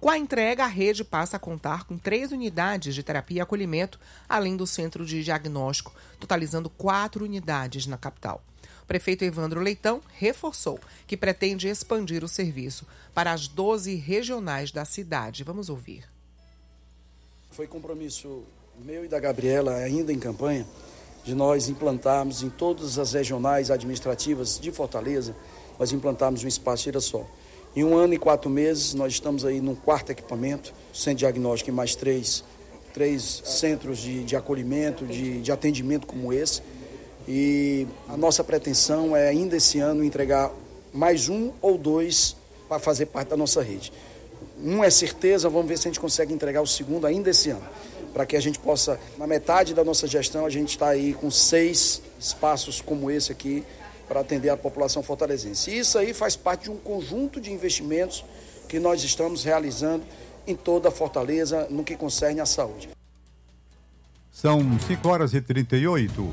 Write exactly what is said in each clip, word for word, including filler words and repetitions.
Com a entrega, a rede passa a contar com três unidades de terapia e acolhimento, além do centro de diagnóstico, totalizando quatro unidades na capital. O prefeito Evandro Leitão reforçou que pretende expandir o serviço para as doze regionais da cidade. Vamos ouvir. Foi compromisso meu e da Gabriela, ainda em campanha, de nós implantarmos em todas as regionais administrativas de Fortaleza, nós implantarmos um espaço Girassol. Em um ano e quatro meses, nós estamos aí num quarto equipamento, centro diagnóstico e mais três, três centros de, de acolhimento, de, de atendimento como esse. E a nossa pretensão é ainda esse ano entregar mais um ou dois para fazer parte da nossa rede. Um é certeza, vamos ver se a gente consegue entregar o segundo ainda esse ano, para que a gente possa, na metade da nossa gestão, a gente está aí com seis espaços como esse aqui para atender a população fortalezense. E isso aí faz parte de um conjunto de investimentos que nós estamos realizando em toda a Fortaleza no que concerne à saúde. São cinco horas e trinta e oito.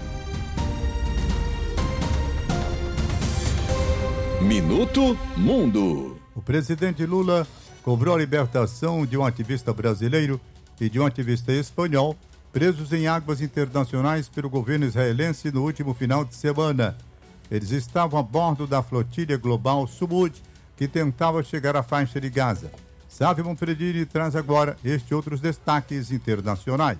Minuto Mundo. O presidente Lula cobrou a libertação de um ativista brasileiro e de um ativista espanhol presos em águas internacionais pelo governo israelense no último final de semana. Eles estavam a bordo da flotilha global Sumud, que tentava chegar à faixa de Gaza. Sávio Manfredini traz agora este e outros destaques internacionais.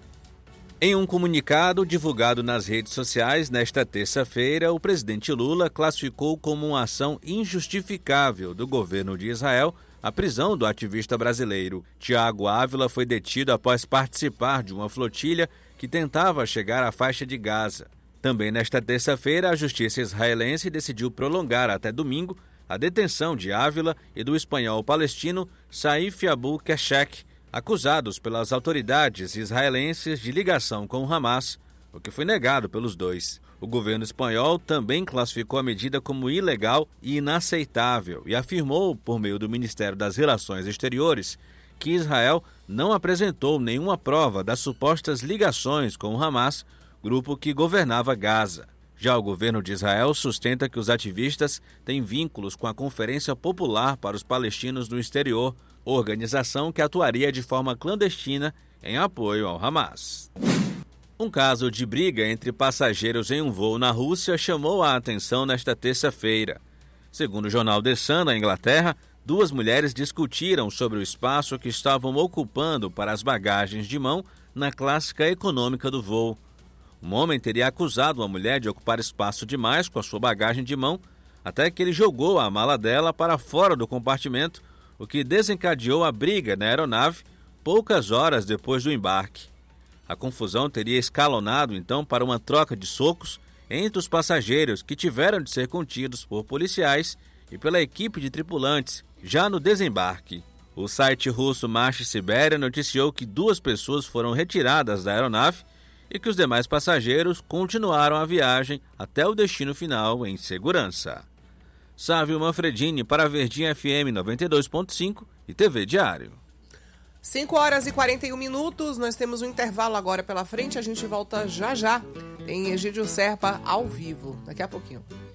Em um comunicado divulgado nas redes sociais nesta terça-feira, o presidente Lula classificou como uma ação injustificável do governo de Israel a prisão do ativista brasileiro. Tiago Ávila foi detido após participar de uma flotilha que tentava chegar à faixa de Gaza. Também nesta terça-feira, a justiça israelense decidiu prolongar até domingo a detenção de Ávila e do espanhol palestino Saif Abu Keshek, acusados pelas autoridades israelenses de ligação com o Hamas, o que foi negado pelos dois. O governo espanhol também classificou a medida como ilegal e inaceitável e afirmou, por meio do Ministério das Relações Exteriores, que Israel não apresentou nenhuma prova das supostas ligações com o Hamas, grupo que governava Gaza. Já o governo de Israel sustenta que os ativistas têm vínculos com a Conferência Popular para os Palestinos no Exterior, organização que atuaria de forma clandestina em apoio ao Hamas. Um caso de briga entre passageiros em um voo na Rússia chamou a atenção nesta terça-feira. Segundo o jornal The Sun, na Inglaterra, duas mulheres discutiram sobre o espaço que estavam ocupando para as bagagens de mão na clássica econômica do voo. Um homem teria acusado uma mulher de ocupar espaço demais com a sua bagagem de mão, até que ele jogou a mala dela para fora do compartimento, o que desencadeou a briga na aeronave poucas horas depois do embarque. A confusão teria escalonado então para uma troca de socos entre os passageiros, que tiveram de ser contidos por policiais e pela equipe de tripulantes já no desembarque. O site russo Marcha Sibéria noticiou que duas pessoas foram retiradas da aeronave e que os demais passageiros continuaram a viagem até o destino final em segurança. Sávio Manfredini para a Verdinha F M noventa e dois ponto cinco e T V Diário. cinco horas e quarenta e um minutos, nós temos um intervalo agora pela frente, a gente volta já já. Tem Egídio Serpa ao vivo, daqui a pouquinho.